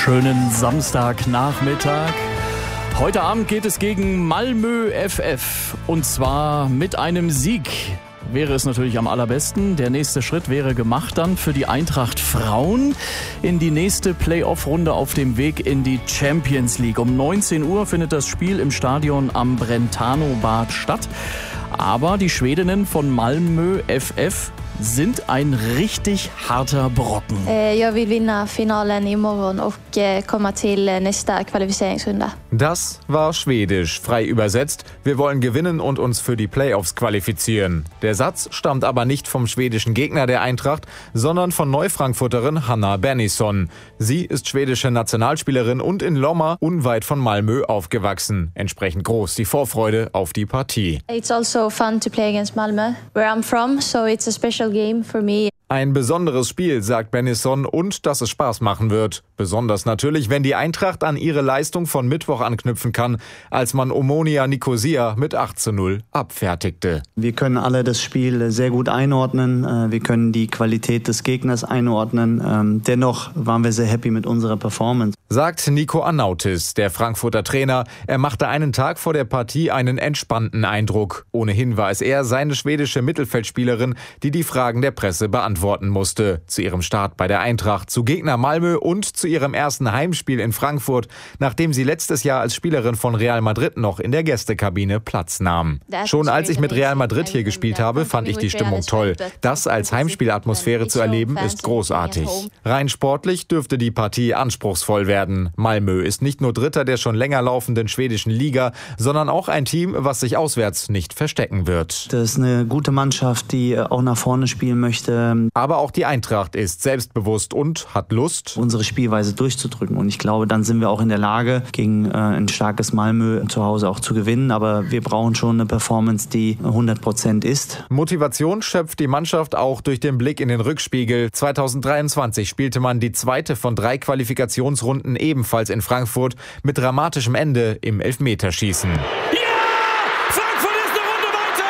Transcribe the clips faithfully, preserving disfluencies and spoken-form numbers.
Schönen Samstagnachmittag. Heute Abend geht es gegen Malmö F F und zwar mit einem Sieg. Wäre es natürlich am allerbesten. Der nächste Schritt wäre gemacht dann für die Eintracht Frauen in die nächste Playoff-Runde auf dem Weg in die Champions League. Um neunzehn Uhr findet das Spiel im Stadion am Brentano-Bad statt. Aber die Schwedinnen von Malmö F F sind ein richtig harter Brocken. Jag vill vinna finalen imorgon och komma till nästa kvalificeringsrunda. Das war Schwedisch, frei übersetzt. Wir wollen gewinnen und uns für die Playoffs qualifizieren. Der Satz stammt aber nicht vom schwedischen Gegner der Eintracht, sondern von Neufrankfurterin Hanna Bennison. Sie ist schwedische Nationalspielerin und in Lomma, unweit von Malmö, aufgewachsen. Entsprechend groß die Vorfreude auf die Partie. It's also fun to play against Malmö, where I'm from, so it's a special game for me. Ein besonderes Spiel, sagt Bennison, und dass es Spaß machen wird. Besonders natürlich, wenn die Eintracht an ihre Leistung von Mittwoch anknüpfen kann, als man Omonia Nicosia mit acht zu null abfertigte. Wir können alle das Spiel sehr gut einordnen. Wir können die Qualität des Gegners einordnen. Dennoch waren wir sehr happy mit unserer Performance. Sagt Nico Arnautis, der Frankfurter Trainer. Er machte einen Tag vor der Partie einen entspannten Eindruck. Ohnehin war es er, seine schwedische Mittelfeldspielerin, die die Fragen der Presse beantworten musste. Zu ihrem Start bei der Eintracht, zu Gegner Malmö und zu ihrem ersten Heimspiel in Frankfurt, nachdem sie letztes Jahr als Spielerin von Real Madrid noch in der Gästekabine Platz nahm. Schon als ich mit Real Madrid hier gespielt habe, fand ich die Stimmung toll. Das als Heimspielatmosphäre zu erleben, ist großartig. Rein sportlich dürfte die Partie anspruchsvoll werden. Malmö ist nicht nur Dritter der schon länger laufenden schwedischen Liga, sondern auch ein Team, was sich auswärts nicht verstecken wird. Das ist eine gute Mannschaft, die auch nach vorne spielen möchte. Aber auch die Eintracht ist selbstbewusst und hat Lust, unsere Spielweise durchzudrücken. Und ich glaube, dann sind wir auch in der Lage, gegen äh, ein starkes Malmö zu Hause auch zu gewinnen. Aber wir brauchen schon eine Performance, die hundert Prozent ist. Motivation schöpft die Mannschaft auch durch den Blick in den Rückspiegel. zweitausenddreiundzwanzig spielte man die zweite von drei Qualifikationsrunden ebenfalls in Frankfurt mit dramatischem Ende im Elfmeterschießen. Ja! Frankfurt ist eine Runde weiter!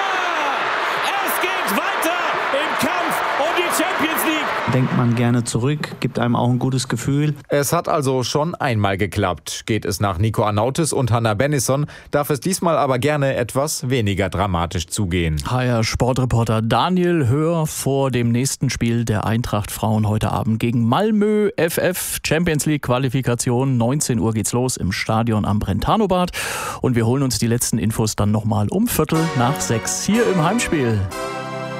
Es geht weiter im Kampf um die Champions League. Denkt man gerne zurück, gibt einem auch ein gutes Gefühl. Es hat also schon einmal geklappt. Geht es nach Nico Arnautis und Hanna Bennison, darf es diesmal aber gerne etwas weniger dramatisch zugehen. H R Sportreporter Daniel Höhr vor dem nächsten Spiel der Eintracht Frauen heute Abend gegen Malmö F F. Champions League Qualifikation. neunzehn Uhr geht's los im Stadion am Brentano-Bad. Und wir holen uns die letzten Infos dann nochmal um Viertel nach sechs hier im Heimspiel.